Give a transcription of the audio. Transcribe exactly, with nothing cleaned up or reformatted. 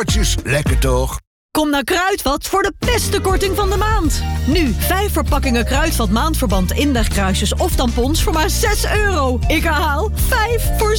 Lekker toch? Kom naar Kruidvat voor de beste korting van de maand. Nu, vijf verpakkingen Kruidvat maandverband inlegkruisjes of tampons voor maar zes euro. Ik herhaal, vijf voor